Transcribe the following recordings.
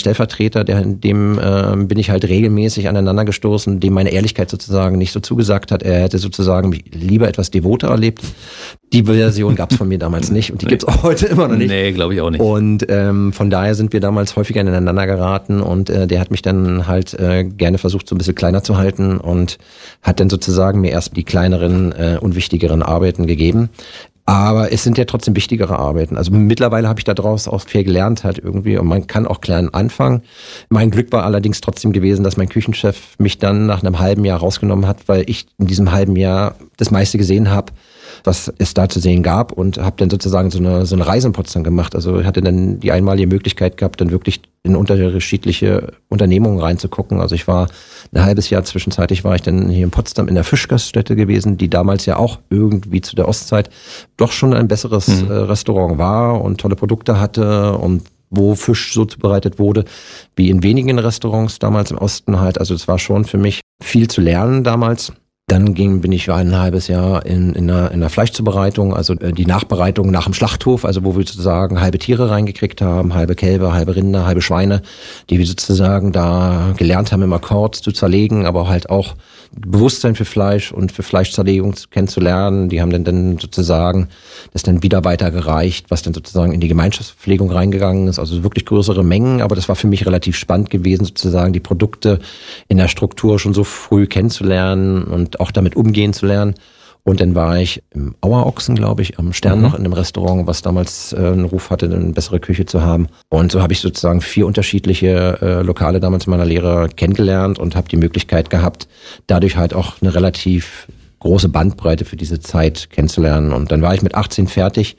Stellvertreter, dem bin ich halt regelmäßig aneinander gestoßen, dem meine Ehrlichkeit sozusagen nicht so zugesagt hat. Er hätte sozusagen mich lieber etwas devoter erlebt. Die Version gab es von mir damals nicht und die gibt's auch heute immer noch nicht. Nee, glaube ich auch nicht. Und von daher sind wir damals häufiger ineinander geraten und der hat mich dann halt gerne versucht, so ein bisschen kleiner zu halten und hat dann sozusagen mir erst die kleineren, unwichtigeren Arbeiten gegeben. Aber es sind ja trotzdem wichtigere Arbeiten. Also mittlerweile habe ich daraus auch viel gelernt halt irgendwie und man kann auch klein anfangen. Mein Glück war allerdings trotzdem gewesen, dass mein Küchenchef mich dann nach einem halben Jahr rausgenommen hat, weil ich in diesem halben Jahr das meiste gesehen habe, was es da zu sehen gab und habe dann sozusagen so eine Reise in Potsdam gemacht. Also ich hatte dann die einmalige Möglichkeit gehabt, dann wirklich in unterschiedliche Unternehmungen reinzugucken. Also ich war ein halbes Jahr zwischenzeitlich war ich dann hier in Potsdam in der Fischgaststätte gewesen, die damals ja auch irgendwie zu der Ostzeit doch schon ein besseres Restaurant war und tolle Produkte hatte und wo Fisch so zubereitet wurde, wie in wenigen Restaurants damals im Osten halt. Also es war schon für mich viel zu lernen damals. Dann bin ich ein halbes Jahr in einer Fleischzubereitung, also die Nachbereitung nach dem Schlachthof, also wo wir sozusagen halbe Tiere reingekriegt haben, halbe Kälber, halbe Rinder, halbe Schweine, die wir sozusagen da gelernt haben, im Akkord zu zerlegen, aber halt auch Bewusstsein für Fleisch und für Fleischzerlegung kennenzulernen. Die haben dann sozusagen das dann wieder weitergereicht, was dann sozusagen in die Gemeinschaftsverpflegung reingegangen ist, also wirklich größere Mengen, aber das war für mich relativ spannend gewesen, sozusagen die Produkte in der Struktur schon so früh kennenzulernen und auch damit umgehen zu lernen. Und dann war ich im Auerochsen, glaube ich, am Stern noch in einem Restaurant, was damals einen Ruf hatte, eine bessere Küche zu haben. Und so habe ich sozusagen 4 unterschiedliche Lokale damals in meiner Lehre kennengelernt und habe die Möglichkeit gehabt, dadurch halt auch eine relativ große Bandbreite für diese Zeit kennenzulernen. Und dann war ich mit 18 fertig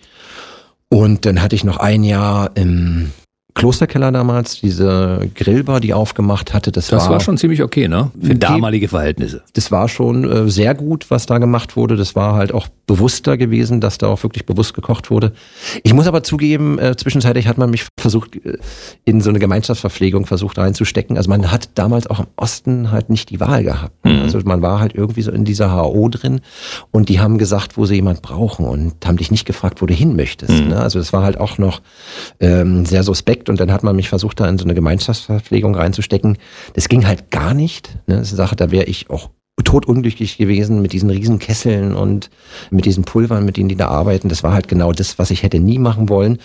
und dann hatte ich noch ein Jahr im Klosterkeller damals, diese Grillbar, die aufgemacht hatte. Das war schon ziemlich okay, ne? Für damalige Verhältnisse. Das war schon sehr gut, was da gemacht wurde. Das war halt auch bewusster gewesen, dass da auch wirklich bewusst gekocht wurde. Ich muss aber zugeben, zwischenzeitlich hat man mich versucht, in so eine Gemeinschaftsverpflegung versucht reinzustecken. Also man hat damals auch im Osten halt nicht die Wahl gehabt. Also man war halt irgendwie so in dieser HO drin und die haben gesagt, wo sie jemand brauchen und haben dich nicht gefragt, wo du hin möchtest. Ne? Also das war halt auch noch sehr suspekt. Und dann hat man mich versucht, da in so eine Gemeinschaftsverpflegung reinzustecken. Das ging halt gar nicht. Ne? Das ist eine Sache, da wäre ich auch totunglücklich gewesen mit diesen riesen Kesseln und mit diesen Pulvern, mit denen die da arbeiten. Das war halt genau das, was ich hätte nie machen wollen.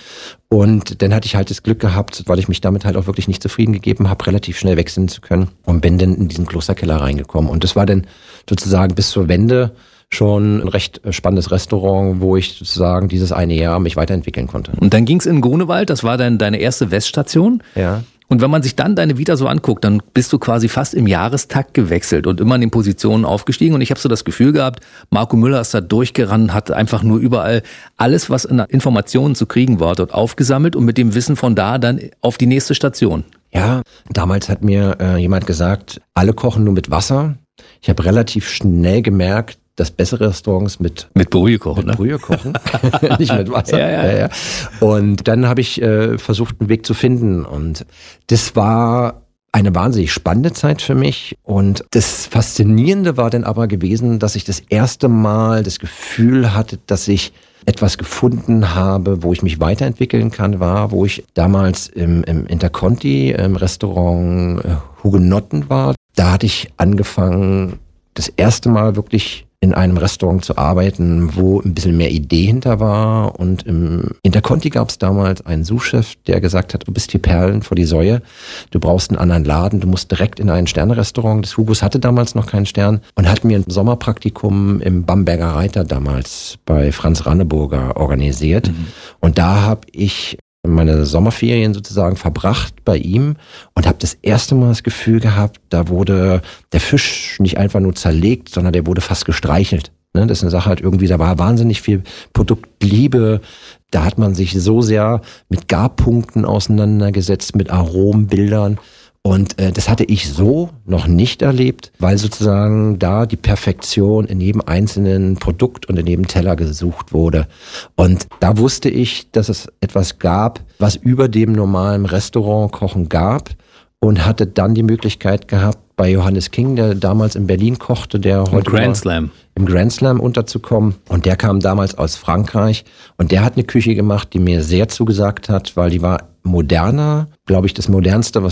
Und dann hatte ich halt das Glück gehabt, weil ich mich damit halt auch wirklich nicht zufrieden gegeben habe, relativ schnell wechseln zu können und bin dann in diesen Klosterkeller reingekommen. Und das war dann sozusagen bis zur Wende schon ein recht spannendes Restaurant, wo ich sozusagen dieses eine Jahr mich weiterentwickeln konnte. Und dann ging's in Grunewald, das war dann deine erste Weststation. Ja. Und wenn man sich dann deine Vita so anguckt, dann bist du quasi fast im Jahrestakt gewechselt und immer in den Positionen aufgestiegen. Und ich habe so das Gefühl gehabt, Marco Müller ist da durchgerannt, hat einfach nur überall alles, was in Informationen zu kriegen war, dort aufgesammelt und mit dem Wissen von da dann auf die nächste Station. Ja, damals hat mir jemand gesagt, alle kochen nur mit Wasser. Ich habe relativ schnell gemerkt, dass bessere Restaurants mit Brühe kochen, Brühe kochen, nicht mit Wasser. Ja. Und dann habe ich versucht, einen Weg zu finden. Und das war eine wahnsinnig spannende Zeit für mich. Und das Faszinierende war dann aber gewesen, dass ich das erste Mal das Gefühl hatte, dass ich etwas gefunden habe, wo ich mich weiterentwickeln kann, wo ich damals im Interconti, im Restaurant Hugenotten war. Da hatte ich angefangen, das erste Mal wirklich in einem Restaurant zu arbeiten, wo ein bisschen mehr Idee hinter war. Und im Interconti gab es damals einen Sous-Chef, der gesagt hat, du bist hier Perlen vor die Säue, du brauchst einen anderen Laden, du musst direkt in ein Sterne-Restaurant. Das Hugos hatte damals noch keinen Stern und hat mir ein Sommerpraktikum im Bamberger Reiter damals bei Franz Ranneburger organisiert. Und da habe ich meine Sommerferien sozusagen verbracht bei ihm und habe das erste Mal das Gefühl gehabt, da wurde der Fisch nicht einfach nur zerlegt, sondern der wurde fast gestreichelt. Ne? Das ist eine Sache halt irgendwie, da war wahnsinnig viel Produktliebe, da hat man sich so sehr mit Garpunkten auseinandergesetzt, mit Arombildern. Und das hatte ich so noch nicht erlebt, weil sozusagen da die Perfektion in jedem einzelnen Produkt und in jedem Teller gesucht wurde. Und da wusste ich, dass es etwas gab, was über dem normalen Restaurantkochen gab und hatte dann die Möglichkeit gehabt, bei Johannes King, der damals in Berlin kochte, der heute im Grand Slam unterzukommen. Und der kam damals aus Frankreich und der hat eine Küche gemacht, die mir sehr zugesagt hat, weil die war moderner, glaube ich, das modernste, was